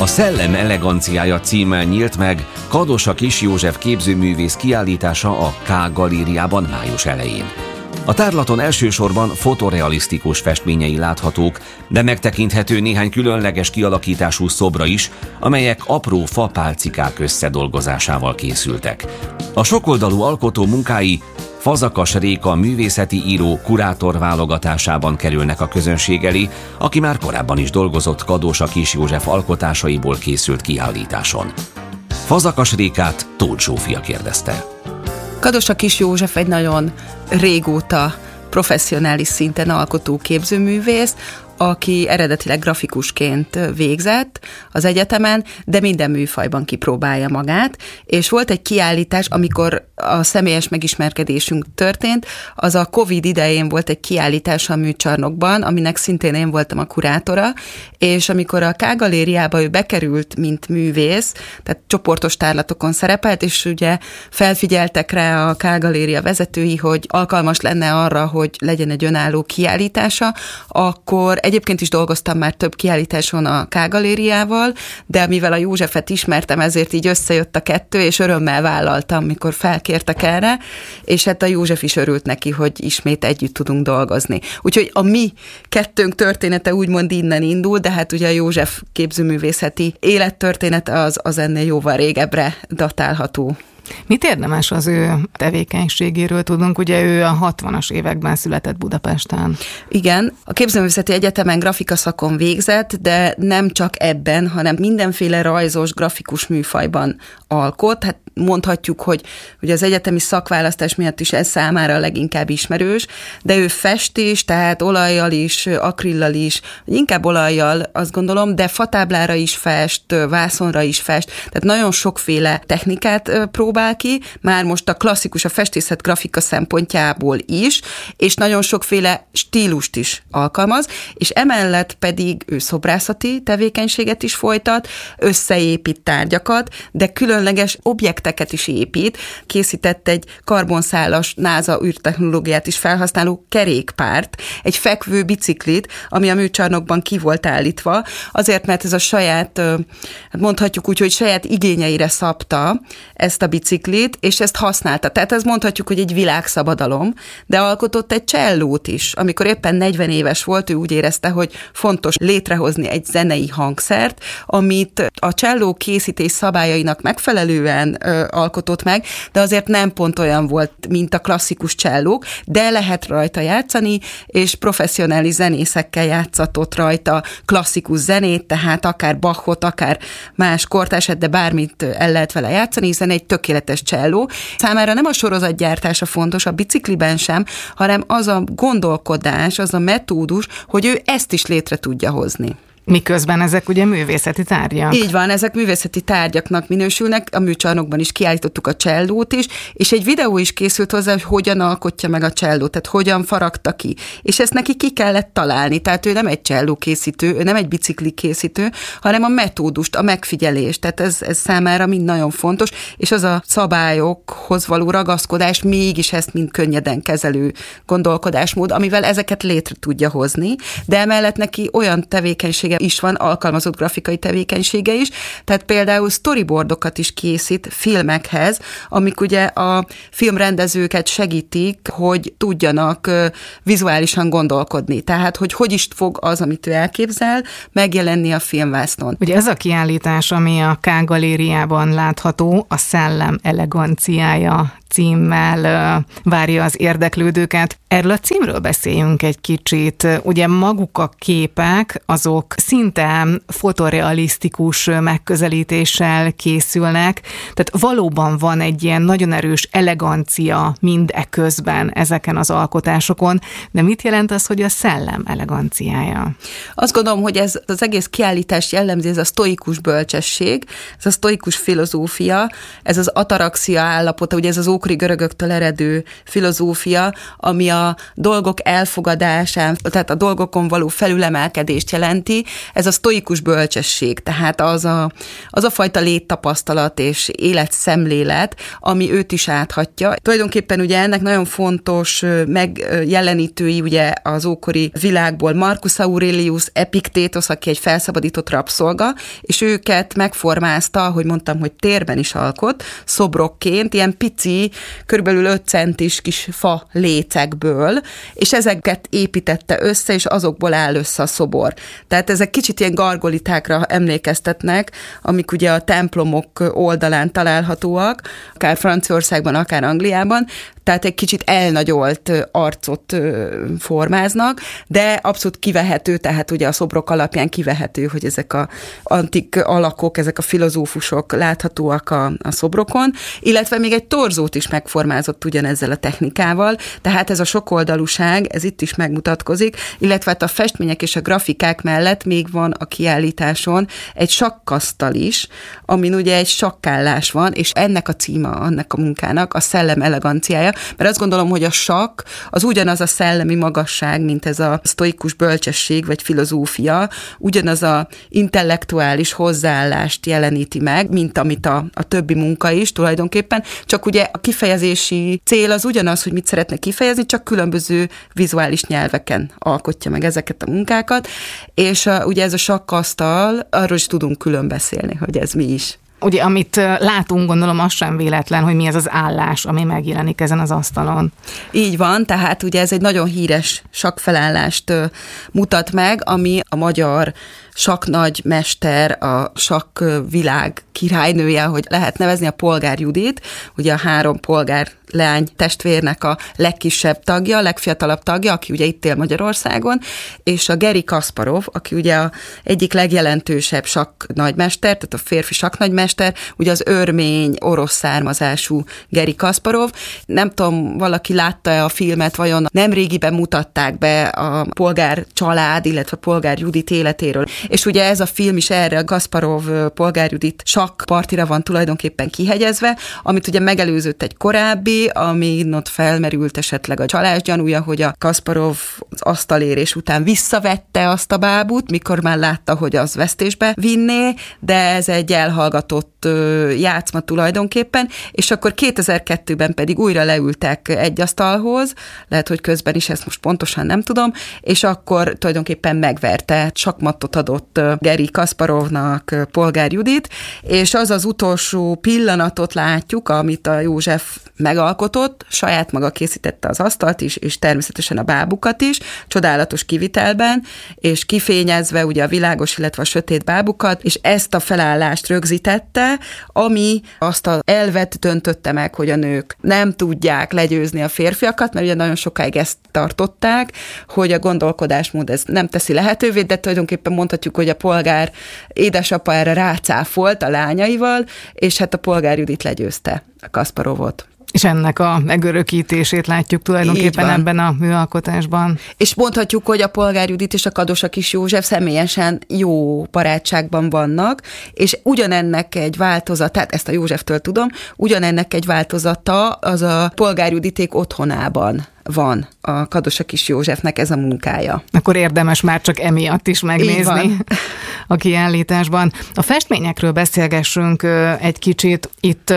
A Szellem eleganciája címmel nyílt meg Kadosa Kis József képzőművész kiállítása a K Galériában május elején. A tárlaton elsősorban fotorealisztikus festményei láthatók, de megtekinthető néhány különleges kialakítású szobra is, amelyek apró fapálcikák összedolgozásával készültek. A sokoldalú alkotó munkái Fazakas Réka művészeti író kurátor válogatásában kerülnek a közönség elé, aki már korábban is dolgozott Kadosa Kis József alkotásaiból készült kiállításon. Fazakas Rékát Tóth Zsófia kérdezte. Kadosa Kis József egy nagyon régóta professzionális szinten alkotó képzőművész, aki eredetileg grafikusként végzett az egyetemen, de minden műfajban kipróbálja magát, és volt egy kiállítás, amikor a személyes megismerkedésünk történt, az a Covid idején volt egy kiállítás a Műcsarnokban, aminek szintén én voltam a kurátora, és amikor a K Galériába ő bekerült, mint művész, tehát csoportos tárlatokon szerepelt, és ugye felfigyeltek rá a K Galéria vezetői, hogy alkalmas lenne arra, hogy legyen egy önálló kiállítása, akkor egyébként is dolgoztam már több kiállításon a K Galériával, de mivel a Józsefet ismertem, ezért így összejött a kettő, és örömmel vállaltam, mikor felkértek erre, és hát a József is örült neki, hogy ismét együtt tudunk dolgozni. Úgyhogy a mi kettőnk története úgymond innen indul, de hát ugye a József képzőművészeti élettörténete az ennél jóval régebbre datálható. Mit érdemes az ő tevékenységéről tudunk? Ugye ő a 60-as években született Budapesten. Igen, a Képzőművészeti Egyetemen grafikaszakon végzett, de nem csak ebben, hanem mindenféle rajzos, grafikus műfajban alkot. Hát mondhatjuk, hogy az egyetemi szakválasztás miatt is ez számára leginkább ismerős, de ő fest is, tehát olajjal is, akrillal is, inkább olajjal, azt gondolom, de fatáblára is fest, vászonra is fest, tehát nagyon sokféle technikát próbál ki, már most a klasszikus, a festészet grafika szempontjából is, és nagyon sokféle stílust is alkalmaz, és emellett pedig ő szobrászati tevékenységet is folytat, összeépít tárgyakat, de különleges objekteket is épít. Készített egy karbonszálas NASA űrtechnológiát is felhasználó kerékpárt, egy fekvő biciklit, ami a Műcsarnokban ki volt állítva, azért, mert ez a saját, mondhatjuk úgy, hogy saját igényeire szabta ezt a biciklit, és ezt használta. Tehát ez mondhatjuk, hogy egy világszabadalom, de alkotott egy csellót is. Amikor éppen 40 éves volt, ő úgy érezte, hogy fontos létrehozni egy zenei hangszert, amit a cselló készítés szabályainak megfelelően alkotott meg, de azért nem pont olyan volt, mint a klasszikus csellók, de lehet rajta játszani, és professzionális zenészekkel játszatott rajta klasszikus zenét, tehát akár Bachot, akár más kortársat, de bármit el lehet vele játszani, hiszen egy tökéletes cselló. Számára nem a sorozatgyártása fontos, a bicikliben sem, hanem az a gondolkodás, az a metódus, hogy ő ezt is létre tudja hozni. Miközben ezek ugye művészeti tárgyak. Így van, ezek művészeti tárgyaknak minősülnek, a Műcsarnokban is kiállítottuk a csellót is, és egy videó is készült hozzá, hogy hogyan alkotja meg a csellót, tehát hogyan faragta ki. És ezt neki ki kellett találni, tehát ő nem egy csellókészítő, ő nem egy biciklikészítő, hanem a metódust, a megfigyelést, tehát ez számára mind nagyon fontos, és az a szabályokhoz való ragaszkodás mégis ezt mind könnyeden kezelő gondolkodásmód, amivel ezeket létre tudja hozni, de emellett neki olyan tevékenysége is van, alkalmazott grafikai tevékenysége is, tehát például storyboardokat is készít filmekhez, amik ugye a filmrendezőket segítik, hogy tudjanak vizuálisan gondolkodni. Tehát, hogy is fog az, amit ő elképzel, megjelenni a filmvásznon. Ugye ez a kiállítás, ami a K Galériában látható, a Szellem eleganciája címmel várja az érdeklődőket. Erről a címről beszéljünk egy kicsit. Ugye maguk a képek, azok szinte fotorealisztikus megközelítéssel készülnek, tehát valóban van egy ilyen nagyon erős elegancia mindeközben ezeken az alkotásokon, de mit jelent az, hogy a szellem eleganciája? Azt gondolom, hogy ez az egész kiállítás jellemzi, ez a sztoikus bölcsesség, ez a sztoikus filozófia, ez az ataraxia állapota, ugye ez az ókori görögöktől eredő filozófia, ami a dolgok elfogadásán, tehát a dolgokon való felülemelkedést jelenti. Ez a sztoikus bölcsesség, tehát az a fajta léttapasztalat és életszemlélet, ami őt is áthatja. Tulajdonképpen ugye ennek nagyon fontos megjelenítői ugye az ókori világból Marcus Aurelius, Epiktétosz, aki egy felszabadított rabszolga, és őket megformázta, ahogy mondtam, hogy térben is alkot, szobrokként, ilyen pici, körülbelül 5 centis kis fa lécekből, és ezeket építette össze, és azokból áll össze a szobor. Tehát ezek kicsit ilyen gargolitákra emlékeztetnek, amik ugye a templomok oldalán találhatóak, akár Franciaországban, akár Angliában, tehát egy kicsit elnagyolt arcot formáznak, de abszolút kivehető, tehát ugye a szobrok alapján kivehető, hogy ezek az antik alakok, ezek a filozófusok láthatóak a szobrokon, illetve még egy torzót is megformázott ugyanezzel a technikával, tehát ez a sokoldalúság, ez itt is megmutatkozik, illetve hát a festmények és a grafikák mellett még van a kiállításon egy sakkasztal is, amin ugye egy sakkállás van, és ennek a címe, annak a munkának a szellem eleganciája, mert azt gondolom, hogy a sakk az ugyanaz a szellemi magasság, mint ez a sztoikus bölcsesség vagy filozófia, ugyanaz a intellektuális hozzáállást jeleníti meg, mint amit a többi munka is tulajdonképpen, csak ugye a kifejezési cél az ugyanaz, hogy mit szeretne kifejezni, csak különböző vizuális nyelveken alkotja meg ezeket a munkákat, és ugye ez a sakkasztal, arról is tudunk külön beszélni, hogy ez mi is. Ugye, amit látunk, gondolom, az sem véletlen, hogy mi ez az állás, ami megjelenik ezen az asztalon. Így van, tehát ugye ez egy nagyon híres sakkfelállást mutat meg, ami a magyar sakknagymester, a sakkvilág királynője, hogy lehet nevezni, a Polgár Judit, ugye a 3 polgár leány testvérnek a legkisebb tagja, a legfiatalabb tagja, aki ugye itt él Magyarországon, és a Garry Kasparov, aki ugye a egyik legjelentősebb sakknagymester, tehát a férfi sakknagymester, ugye az örmény, orosz származású Garry Kasparov. Nem tudom, valaki látta-e a filmet, vajon nemrégiben mutatták be a Polgár család, illetve Polgár Judit életéről. És ugye ez a film is erre a Kasparov Polgár Judit sakkpartira van tulajdonképpen kihegyezve, amit ugye megelőzött egy korábbi, amin ott felmerült esetleg a csalás gyanúja, hogy a Kasparov az asztalérés után visszavette azt a bábút, mikor már látta, hogy az vesztésbe vinné, de ez egy elhallgatott játszma tulajdonképpen, és akkor 2002-ben pedig újra leültek egy asztalhoz, lehet, hogy közben is, ezt most pontosan nem tudom, és akkor tulajdonképpen megverte, sakkmattot adott Garry Kasparovnak Polgár Judit, és az az utolsó pillanatot látjuk, amit a József megalkotott, saját maga készítette az asztalt is, és természetesen a bábukat is, csodálatos kivitelben, és kifényezve ugye a világos, illetve a sötét bábukat, és ezt a felállást rögzítette, ami azt az elvet döntötte meg, hogy a nők nem tudják legyőzni a férfiakat, mert ugye nagyon sokáig ezt tartották, hogy a gondolkodásmód ez nem teszi lehetővé, de tulajdonképpen mondhatjuk, hogy a polgár édesapa erre rácáfolt a lányaival, és hát a Polgár Judit legyőzte a Kasparovot. És ennek a megörökítését látjuk tulajdonképpen ebben a műalkotásban. És mondhatjuk, hogy a Polgár Judit és a Kadosa Kis József személyesen jó barátságban vannak, és ugyanennek egy változatát, ezt a Józseftől tudom, ugyanennek egy változata az a Polgár Juditék otthonában van a Kadosa Kis Józsefnek ez a munkája. Akkor érdemes már csak emiatt is megnézni a kiállításban. A festményekről beszélgessünk egy kicsit. Itt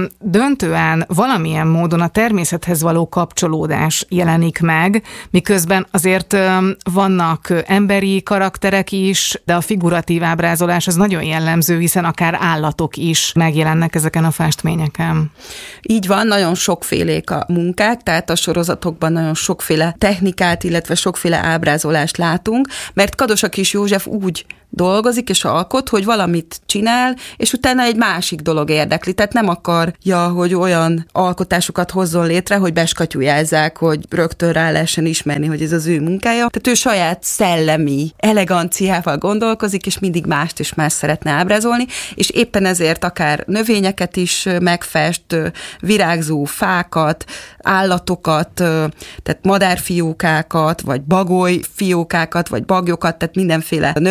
döntően valamilyen módon a természethez való kapcsolódás jelenik meg, miközben azért vannak emberi karakterek is, de a figuratív ábrázolás az nagyon jellemző, hiszen akár állatok is megjelennek ezeken a festményeken. Így van, nagyon sokfélék a munkák, tehát a sorozatokban nagyon sokféle technikát, illetve sokféle ábrázolást látunk, mert Kadosa Kis József úgy dolgozik és alkot, hogy valamit csinál, és utána egy másik dolog érdekli. Tehát nem akarja, hogy olyan alkotásokat hozzon létre, hogy beskatyújázzák, hogy rögtön rá lehessen ismerni, hogy ez az ő munkája. Tehát ő saját szellemi eleganciával gondolkozik, és mindig mást és más szeretne ábrázolni, és éppen ezért akár növényeket is megfest, virágzó fákat, állatokat, tehát madárfiókákat, vagy bagolyfiókákat, vagy bagyokat, tehát mindenféle növény és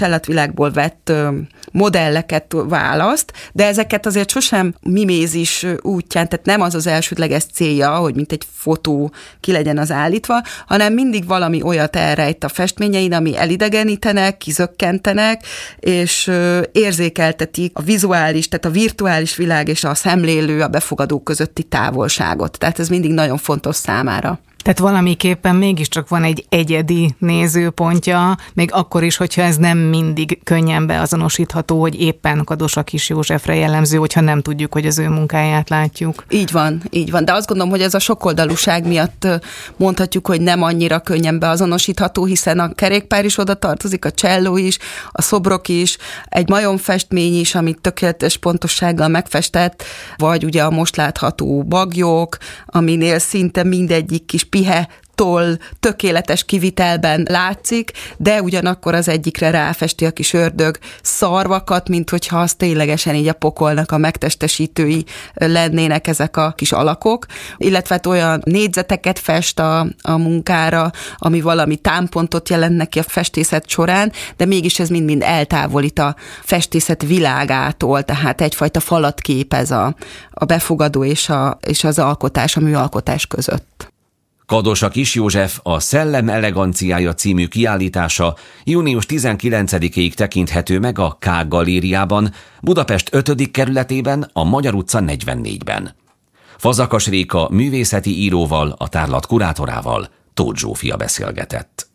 állatvilágból vett modelleket választ, de ezeket azért sosem mimézis útján, tehát nem az az elsődleges célja, hogy mint egy fotó ki legyen az állítva, hanem mindig valami olyat elrejt a festményein, ami elidegenítenek, kizökkentenek, és érzékeltetik a vizuális, tehát a virtuális világ és a szemlélő, a befogadó közötti távolságot. Tehát ez mindig nagyon fontos számára. Tehát valamiképpen mégiscsak van egy egyedi nézőpontja, még akkor is, hogyha ez nem mindig könnyen beazonosítható, hogy éppen Kadosa Kiss Józsefre jellemző, hogyha nem tudjuk, hogy az ő munkáját látjuk. Így van. De azt gondolom, hogy ez a sokoldalúság miatt mondhatjuk, hogy nem annyira könnyen beazonosítható, hiszen a kerékpár is oda tartozik, a cselló is, a szobrok is, egy majomfestmény is, amit tökéletes pontossággal megfestett, vagy ugye a most látható bagyok, aminél szinte mindegyik kis pihe, toll, tökéletes kivitelben látszik, de ugyanakkor az egyikre ráfesti a kis ördög szarvakat, mint hogyha az ténylegesen így a pokolnak a megtestesítői lennének ezek a kis alakok, illetve olyan négyzeteket fest a munkára, ami valami támpontot jelent neki a festészet során, de mégis ez mind-mind eltávolít a festészet világától, tehát egyfajta falat képez a befogadó és az alkotás, a műalkotás között. Kadosa Kiss József a Szellem eleganciája című kiállítása június 19-ig tekinthető meg a K galériában, Budapest 5. kerületében, a Magyar utca 44-ben. Fazakas Réka művészeti íróval, a tárlat kurátorával Tóth Zsófia beszélgetett.